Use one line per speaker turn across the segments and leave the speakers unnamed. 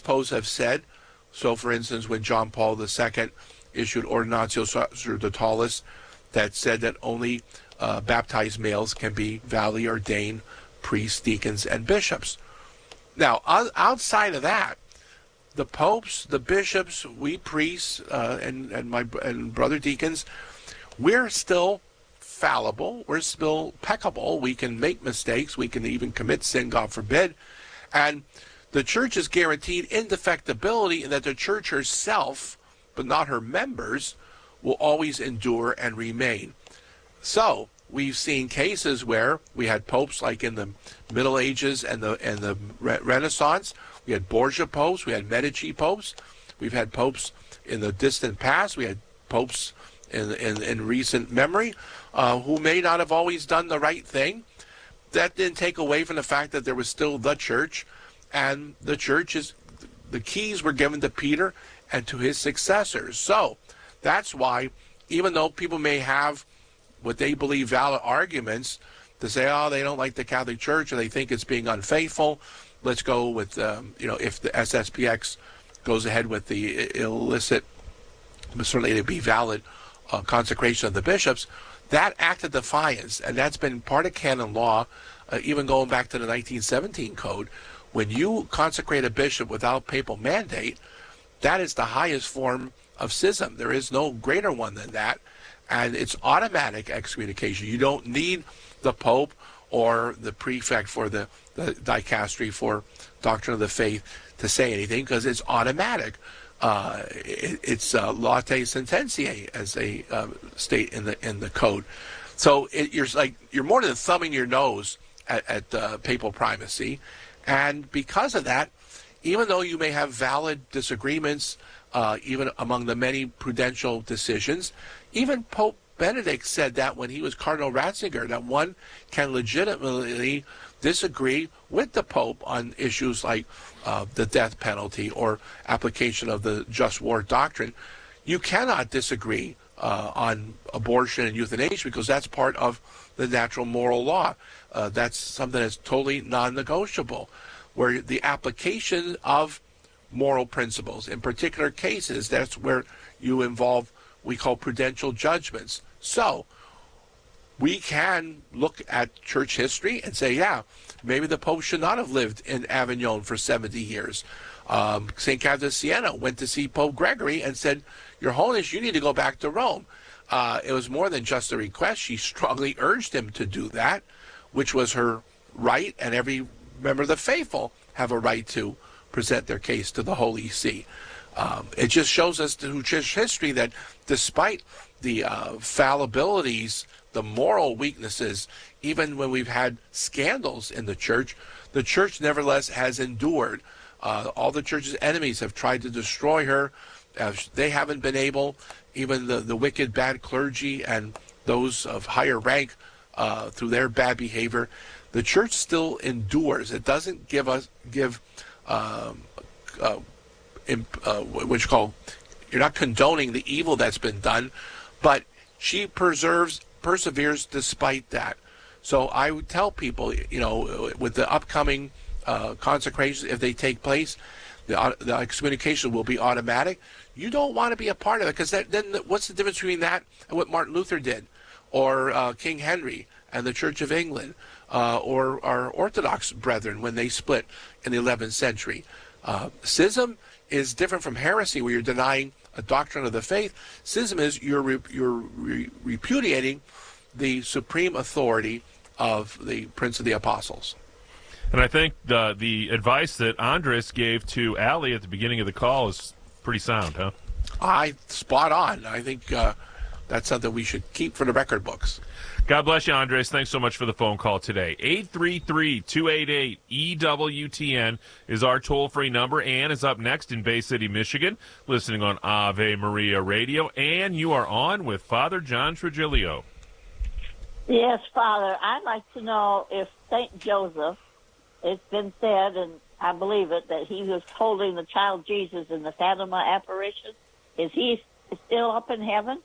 popes have said. So, for instance, when John Paul II issued Ordinatio Sacerdotales, that said that only baptized males can be validly ordained priests, deacons, and bishops. Now, outside of that, the popes, the bishops, we priests, and brother deacons, we're still fallible. We're still peccable. We can make mistakes. We can even commit sin, God forbid. And the church is guaranteed indefectibility in that the church herself, but not her members, will always endure and remain. So we've seen cases where we had popes like in the Middle Ages and the Renaissance. We had Borgia popes. We had Medici popes. We've had popes in the distant past. We had popes in recent memory who may not have always done the right thing. That didn't take away from the fact that there was still the church, and the church is, the keys were given to Peter and to his successors. So that's why, even though people may have what they believe valid arguments to say, oh, they don't like the Catholic Church or they think it's being unfaithful, let's go with, if the SSPX goes ahead with the illicit, certainly to be valid consecration of the bishops, that act of defiance, and that's been part of canon law, even going back to the 1917 code. When you consecrate a bishop without papal mandate, that is the highest form of schism. There is no greater one than that, and it's automatic excommunication. You don't need the Pope or the prefect for the dicastery for doctrine of the faith to say anything, because it's automatic. It's late sententiae, as they state in the code. So you're more than thumbing your nose at papal primacy, and because of that, even though you may have valid disagreements, even among the many prudential decisions, even Pope Benedict said that when he was Cardinal Ratzinger, that one can legitimately disagree with the Pope on issues like the death penalty or application of the just war doctrine. You cannot disagree on abortion and euthanasia, because that's part of the natural moral law. That's something that's totally non-negotiable, where the application of moral principles, in particular cases, that's where you involve we call prudential judgments. So we can look at church history and say, yeah, maybe the Pope should not have lived in Avignon for 70 years. St. Catherine of Siena went to see Pope Gregory and said, Your Holiness, you need to go back to Rome. It was more than just a request. She strongly urged him to do that, which was her right, and every member of the faithful have a right to present their case to the Holy See. It just shows us through church history that despite the fallibilities, the moral weaknesses, even when we've had scandals in the church nevertheless has endured. All the church's enemies have tried to destroy her. They haven't been able, even the wicked, bad clergy and those of higher rank, through their bad behavior. The church still endures. It doesn't what you call, you're not condoning the evil that's been done, but she perseveres despite that. So I would tell people, with the upcoming consecrations, if they take place, the excommunication will be automatic. You don't want to be a part of it, because then what's the difference between that and what Martin Luther did, or King Henry and the Church of England, or our Orthodox brethren when they split in the 11th century? Schism is different from heresy, where you're denying a doctrine of the faith. Schism is you're repudiating the supreme authority of the Prince of the Apostles.
And I think the advice that Andres gave to Allie at the beginning of the call is pretty sound, huh?
Spot on. I think that's something we should keep for the record books.
God bless you, Andres. Thanks so much for the phone call today. 833-288-EWTN is our toll-free number. Ann is up next in Bay City, Michigan, listening on Ave Maria Radio. And you are on with Father John Trigilio.
Yes, Father. I'd like to know if St. Joseph, it's been said, and I believe it, that he was holding the child Jesus in the Fatima apparition. Is he still up in heaven?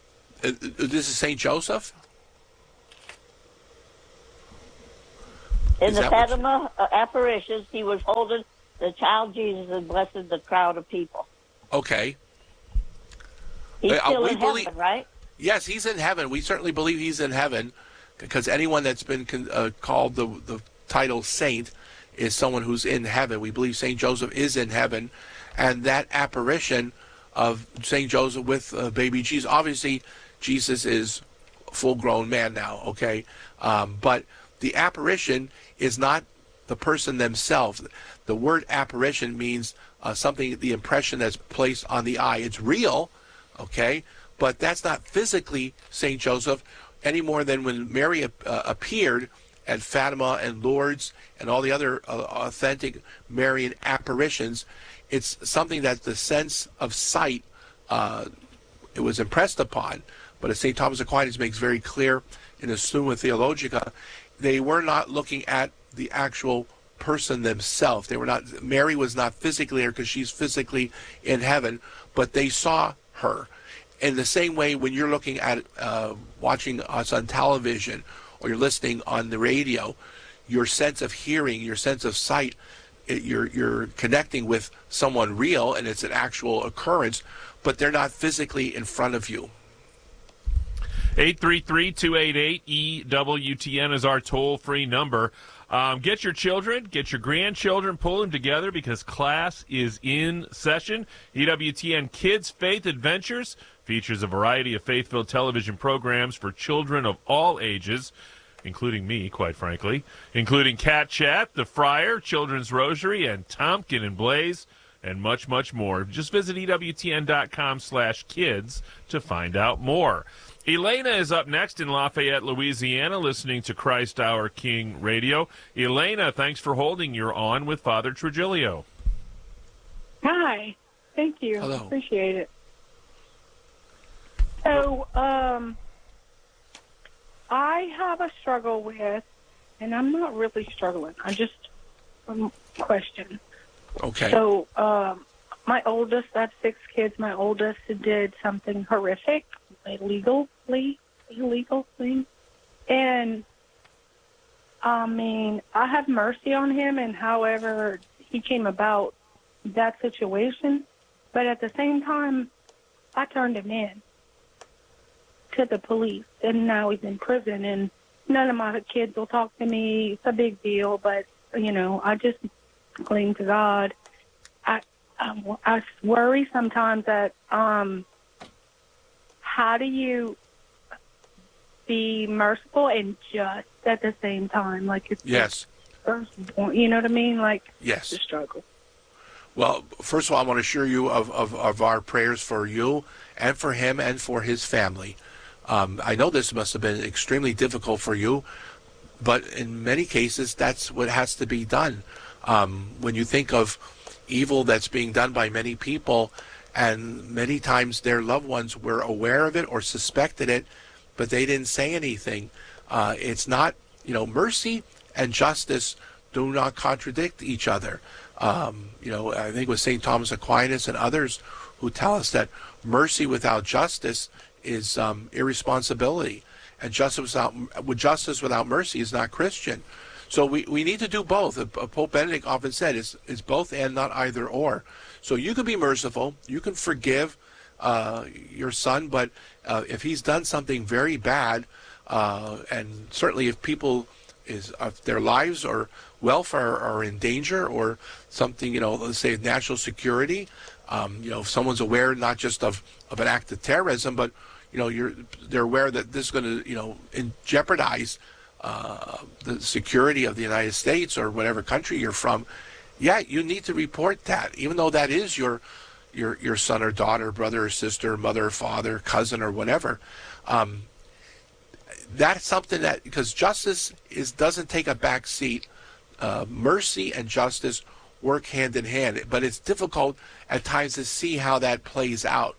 This is St. Joseph?
In
Is
the
that what
Fatima apparitions, he was holding the child Jesus and blessing the crowd of people.
Okay.
He's still
We
in
believe,
heaven, right?
yes, he's in heaven. We certainly believe he's in heaven, because anyone that's been called the title saint is someone who's in heaven. We believe St. Joseph is in heaven, and that apparition of St. Joseph with baby Jesus, obviously Jesus is a full-grown man now, okay? But the apparition is not the person themselves. The word apparition means something, the impression that's placed on the eye. It's real, okay? But that's not physically St. Joseph any more than when Mary appeared at Fatima and Lourdes and all the other authentic Marian apparitions. It's something that the sense of sight it was impressed upon. But as St. Thomas Aquinas makes very clear in his Summa Theologica, they were not looking at the actual person themselves. They were not. Mary was not physically there because she's physically in heaven, but they saw her. In the same way, when you're looking at watching us on television or you're listening on the radio, your sense of hearing, your sense of sight, you're connecting with someone real, and it's an actual occurrence, but they're not physically in front of you.
833-288-EWTN is our toll-free number. Get your children, get your grandchildren, pull them together because class is in session. EWTN Kids Faith Adventures features a variety of faith-filled television programs for children of all ages, including me, quite frankly, including Cat Chat, The Friar, Children's Rosary, and Tompkin and Blaze, and much, much more. Just visit EWTN.com/kids to find out more. Elena is up next in Lafayette, Louisiana, listening to Christ Our King Radio. Elena, thanks for holding. You're on with Father Trujillo.
Hi. Thank you.
Hello.
Appreciate it. So, I have a struggle with, and I'm not really struggling. I just question.
Okay.
So, my oldest, I have 6 kids. My oldest did something horrific, illegal thing. And, I mean, I have mercy on him and however he came about that situation. But at the same time, I turned him in to the police, and now he's in prison, and none of my kids will talk to me. It's a big deal, but, you know, I just cling to God. I worry sometimes that how do you be merciful and just at the same time? Like, it's
yes.
You know what I mean? Like,
Yes.
the struggle.
Well, first of all, I want to assure you of our prayers for you and for him and for his family. I know this must have been extremely difficult for you, but in many cases, that's what has to be done. When you think of evil that's being done by many people, and many times their loved ones were aware of it or suspected it, but they didn't say anything. It's not, mercy and justice do not contradict each other. I think it was St. Thomas Aquinas and others who tell us that mercy without justice is irresponsibility, and justice without mercy is not Christian. So we need to do both. Pope Benedict often said it's both and, not either or. So you can be merciful, you can forgive your son, but if he's done something very bad, and certainly if if their lives or welfare are in danger, or something, let's say national security, if someone's aware not just of an act of terrorism, but they're aware that this is going to jeopardize the security of the United States or whatever country you're from, you need to report that, even though that is your son or daughter, brother or sister, mother or father, cousin or whatever. That's something that, because justice doesn't take a back seat. Mercy and justice work hand in hand, but it's difficult at times to see how that plays out.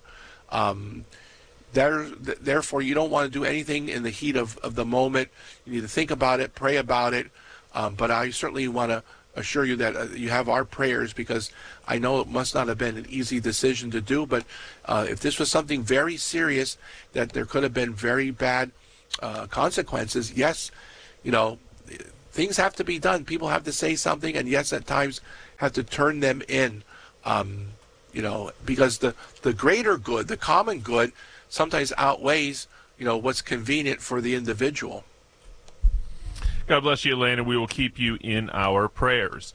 Therefore, you don't want to do anything in the heat of the moment. You need to think about it, pray about it. But I certainly want to assure you that you have our prayers, because I know it must not have been an easy decision to do. But if this was something very serious, that there could have been very bad consequences, yes, things have to be done. People have to say something, and yes, at times have to turn them in, because the greater good, the common good, sometimes outweighs, what's convenient for the individual.
God bless you, Elaine, and we will keep you in our prayers.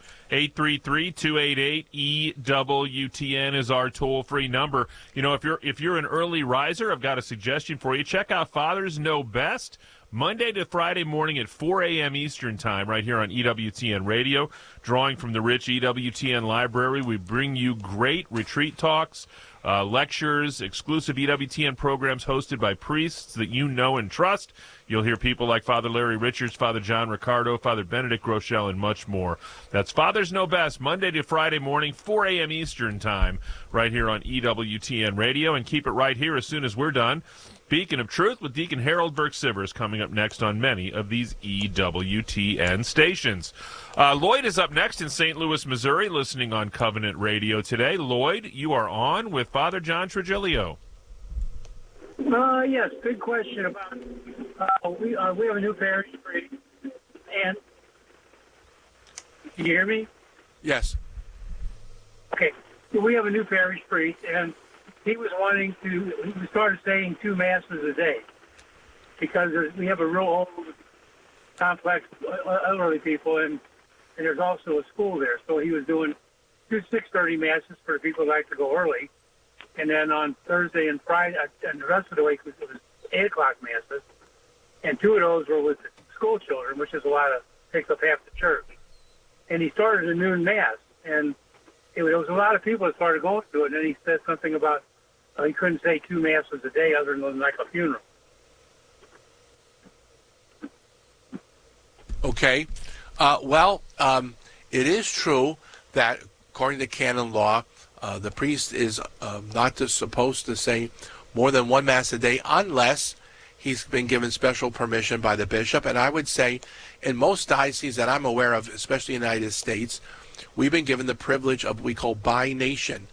833-288-EWTN is our toll-free number. If you're an early riser, I've got a suggestion for you. Check out Fathers Know Best, Monday to Friday morning at 4 a.m. Eastern Time, right here on EWTN Radio. Drawing from the rich EWTN library, we bring you great retreat talks, lectures, exclusive EWTN programs hosted by priests that you know and trust. You'll hear people like Father Larry Richards, Father John Ricardo, Father Benedict Groeschel, and much more. That's Fathers Know Best, Monday to Friday morning, 4 a.m. Eastern Time, right here on EWTN Radio. And keep it right here as soon as we're done. Beacon of Truth with Deacon Harold Burke-Sivers coming up next on many of these EWTN stations. Lloyd is up next in St. Louis, Missouri, listening on Covenant Radio today. Lloyd, you are on with Father John Trigilio.
Yes, good question about we have a new parish priest, and can you hear me?
Yes.
Okay, we have a new parish priest, and he started saying 2 masses a day because we have a real old, complex elderly people, and there's also a school there. So he was doing 2 6:30 masses for people who like to go early, and then on Thursday and Friday, and the rest of the week it was 8 o'clock masses, and 2 of those were with the school children, which is takes up half the church. And he started a noon mass, and there was a lot of people that started going to it, and then he said something about he couldn't say 2 masses a day other than like a funeral.
Okay. It is true that according to canon law, the priest is not supposed to say more than 1 mass a day unless he's been given special permission by the bishop. And I would say in most dioceses that I'm aware of, especially in the United States, we've been given the privilege of what we call bination.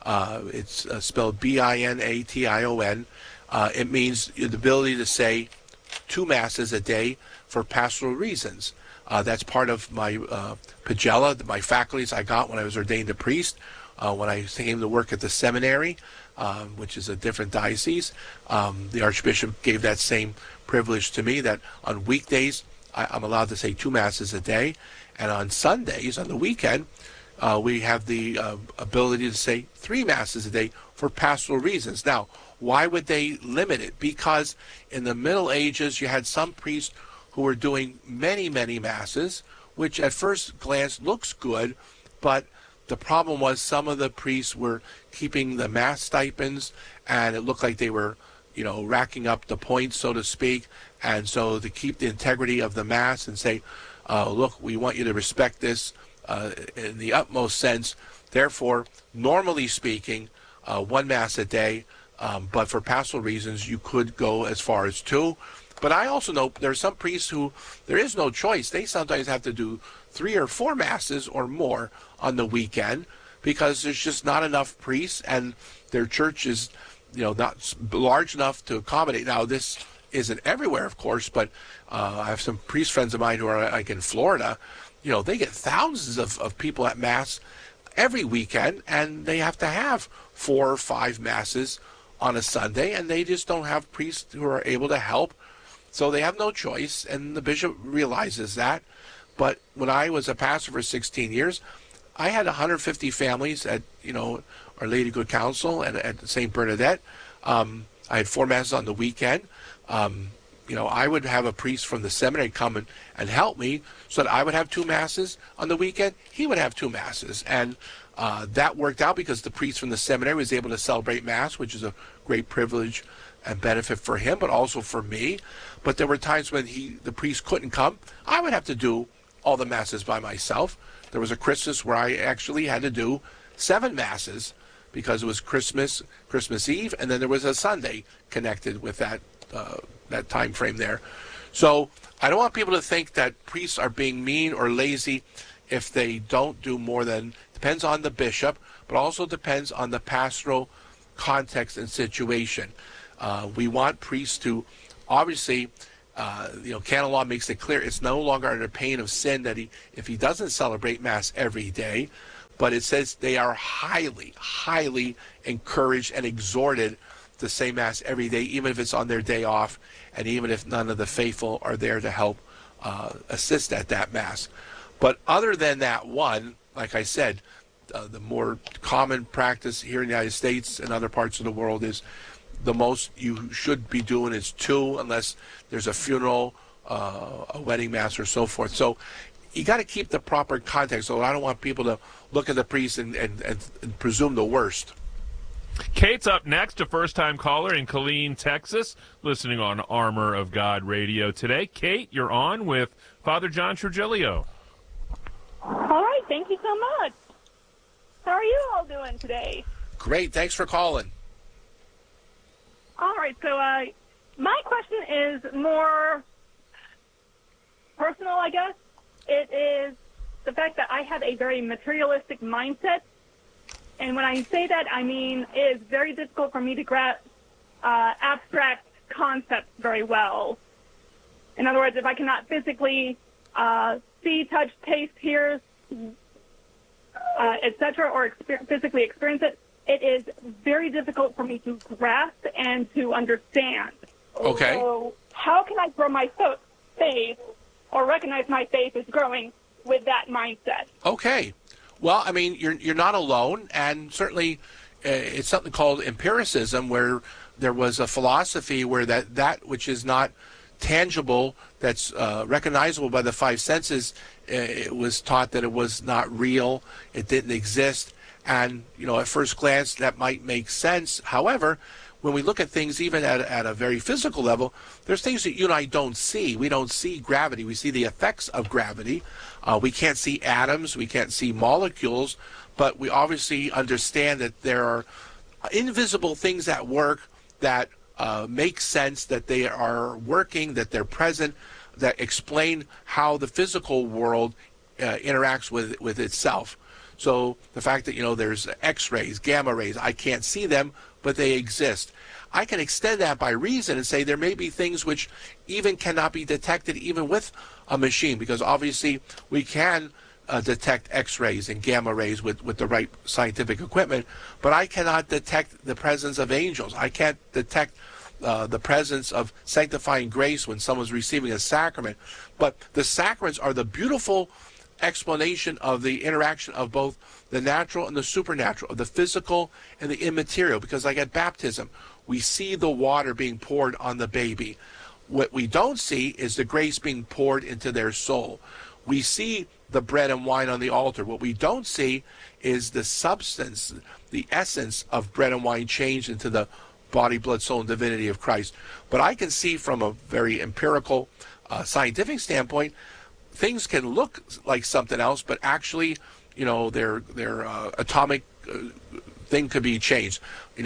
It's spelled B-I-N-A-T-I-O-N. It means the ability to say 2 masses a day for pastoral reasons. That's part of my pagella, my faculties I got when I was ordained a priest, when I came to work at the seminary, which is a different diocese. The Archbishop gave that same privilege to me, that on weekdays I'm allowed to say 2 masses a day, and on Sundays, on the weekend, we have the ability to say 3 masses a day for pastoral reasons. Now, why would they limit it? Because in the Middle Ages, you had some priests who were doing many, many masses, which at first glance looks good, but the problem was some of the priests were keeping the mass stipends, and it looked like they were, racking up the points, so to speak. And so to keep the integrity of the mass and say, look, we want you to respect this in the utmost sense. Therefore, normally speaking, 1 mass a day, but for pastoral reasons, you could go as far as 2. But I also know there are some priests who there is no choice. They sometimes have to do 3 or 4 masses or more on the weekend because there's just not enough priests, and their church is, not large enough to accommodate. Now, this isn't everywhere, of course, but I have some priest friends of mine who are like in Florida. They get thousands of people at Mass every weekend, and they have to have 4 or 5 masses on a Sunday, and they just don't have priests who are able to help. So they have no choice, and the bishop realizes that. But when I was a pastor for 16 years, I had 150 families at, Our Lady Good Counsel and at St. Bernadette. I had 4 masses on the weekend. I would have a priest from the seminary come and help me so that I would have 2 masses on the weekend. He would have 2 masses. And that worked out because the priest from the seminary was able to celebrate Mass, which is a great privilege and benefit for him, but also for me. But there were times when the priest couldn't come. I would have to do all the masses by myself. There was a Christmas where I actually had to do 7 masses because it was Christmas Eve, and then there was a Sunday connected with that time frame there. So I don't want people to think that priests are being mean or lazy if they don't do more than, depends on the bishop, but also depends on the pastoral context and situation. We want priests to obviously canon law makes it clear it's no longer under pain of sin that if he doesn't celebrate Mass every day, but it says they are highly, highly encouraged and exhorted to say Mass every day, even if it's on their day off, and even if none of the faithful are there to help assist at that Mass. But other than that one, like I said, the more common practice here in the United States and other parts of the world is the most you should be doing is 2, unless there's a funeral, a wedding Mass, or so forth. So you got to keep the proper context. So I don't want people to look at the priest and presume the worst.
Kate's up next, a first-time caller in Killeen, Texas, listening on Armor of God Radio today. Kate, you're on with Father John Trujillo.
All right, thank you so much. How are you all doing today?
Great, thanks for calling.
All right, so my question is more personal, I guess. It is the fact that I have a very materialistic mindset. And when I say that, I mean it is very difficult for me to grasp abstract concepts very well. In other words, if I cannot physically see, touch, taste, hear, etc., or physically experience it, it is very difficult for me to grasp and to understand.
Okay.
So how can I grow my faith or recognize my faith is growing with that mindset?
Okay. Well, I mean, you're not alone, and certainly it's something called empiricism, where there was a philosophy where that which is not tangible, that's recognizable by the 5 senses, it was taught that it was not real, it didn't exist, and at first glance that might make sense. However, when we look at things even at a very physical level, there's things that you and I don't see. We don't see gravity. We see the effects of gravity. We can't see atoms. We can't see molecules. But we obviously understand that there are invisible things at work that make sense, that they are working, that they're present, that explain how the physical world interacts with itself. So the fact that, there's X-rays, gamma rays, I can't see them, but they exist. I can extend that by reason and say there may be things which even cannot be detected even with a machine, because obviously we can detect X-rays and gamma rays with the right scientific equipment, but I cannot detect the presence of angels. I can't detect the presence of sanctifying grace when someone's receiving a sacrament. But the sacraments are the beautiful explanation of the interaction of both the natural and the supernatural, of the physical and the immaterial, because like at baptism, we see the water being poured on the baby. What we don't see is the grace being poured into their soul. We see the bread and wine on the altar. What we don't see is the substance, the essence of bread and wine changed into the body, blood, soul, and divinity of Christ. But I can see from a very empirical, scientific standpoint, things can look like something else, but actually, their atomic thing could be changed.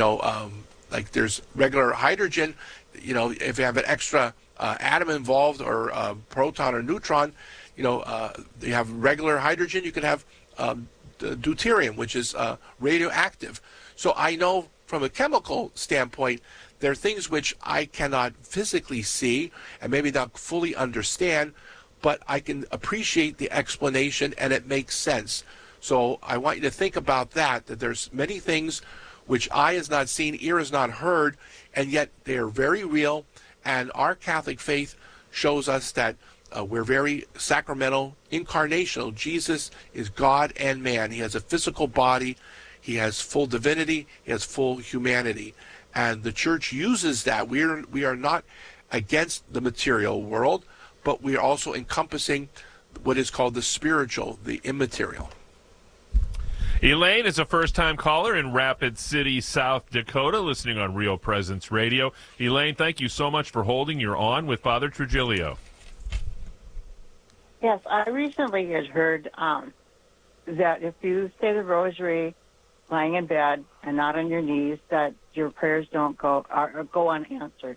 Like there's regular hydrogen. If you have an extra atom involved, or proton or neutron, you have regular hydrogen. You can have deuterium, which is radioactive. So I know from a chemical standpoint, there are things which I cannot physically see and maybe not fully understand, but I can appreciate the explanation and it makes sense. So I want you to think about that there's many things which eye has not seen, ear has not heard, and yet they are very real. And our Catholic faith shows us that we're very sacramental, incarnational. Jesus is God and man. He has a physical body. He has full divinity. He has full humanity. And the Church uses that. We are not against the material world, but we are also encompassing what is called the spiritual, the immaterial.
Elaine is a first-time caller in Rapid City, South Dakota, listening on Real Presence Radio. Elaine, thank you so much for holding. You're on with Father Trujillo.
Yes, I recently had heard that if you say the rosary lying in bed and not on your knees, that your prayers don't go unanswered.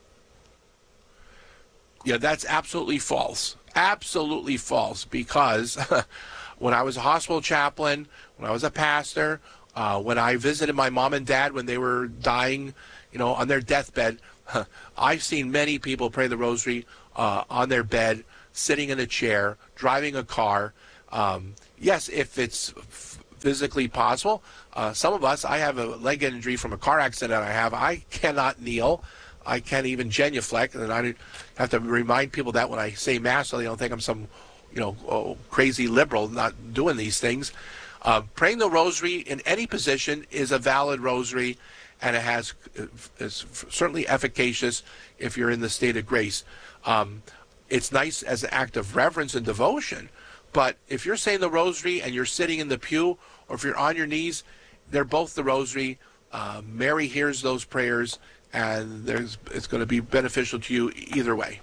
Yeah, that's absolutely false. Absolutely false, because when I was a hospital chaplain, when I was a pastor, when I visited my mom and dad when they were dying, on their deathbed, I've seen many people pray the rosary on their bed, sitting in a chair, driving a car. Yes, if it's physically possible. Some of us, I have a leg injury from a car accident I cannot kneel. I can't even genuflect, and I have to remind people that when I say Mass so they don't think I'm some, crazy liberal not doing these things. Praying the rosary in any position is a valid rosary, and it's certainly efficacious if you're in the state of grace. It's nice as an act of reverence and devotion, but if you're saying the rosary and you're sitting in the pew, or if you're on your knees, they're both the rosary. Mary hears those prayers, and it's going to be beneficial to you either way.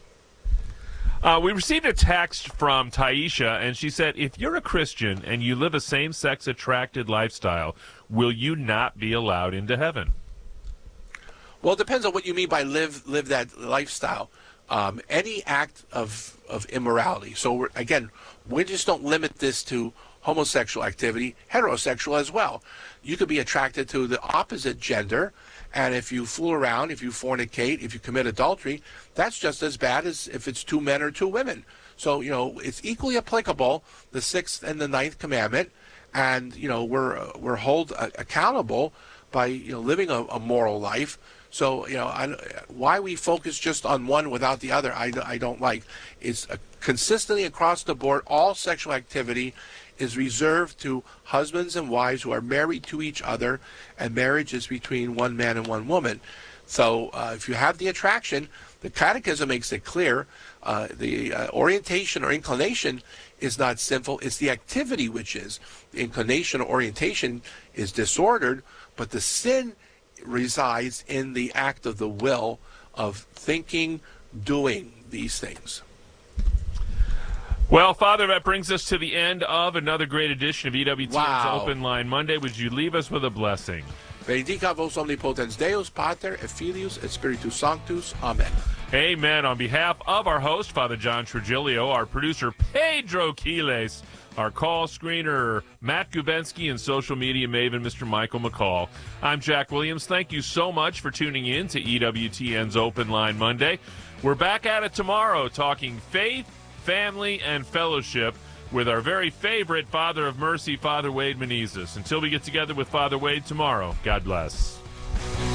We received a text from Taisha, and she said, if you're a Christian and you live a same-sex attracted lifestyle, will you not be allowed into heaven?
Well, it depends on what you mean by live that lifestyle. Any act of immorality. So, we just don't limit this to homosexual activity, heterosexual as well. You could be attracted to the opposite gender, and if you fool around, if you fornicate, if you commit adultery, that's just as bad as if it's two men or two women. So, it's equally applicable, the 6th and the 9th commandment, and, we're held accountable by, living a moral life. So, why we focus just on one without the other, I don't like. It's consistently across the board, all sexual activity is reserved to husbands and wives who are married to each other, and marriage is between one man and one woman. So if you have the attraction, the Catechism makes it clear, the orientation or inclination is not sinful, it's the activity which is. The inclination or orientation is disordered, but the sin resides in the act of the will of thinking, doing these things.
Well, Father, that brings us to the end of another great edition of EWTN's Open Line Monday. Would you leave us with a blessing?
Benedicat vos omnipotens Deus, Pater, et Filius, et Spiritus Sanctus. Amen.
Amen. On behalf of our host, Father John Trujillo, our producer, Pedro Quiles, our call screener, Matt Gubensky, and social media maven, Mr. Michael McCall, I'm Jack Williams. Thank you so much for tuning in to EWTN's Open Line Monday. We're back at it tomorrow talking faith, family, and fellowship with our very favorite Father of Mercy, Father Wade Menezes. Until we get together with Father Wade tomorrow, God bless.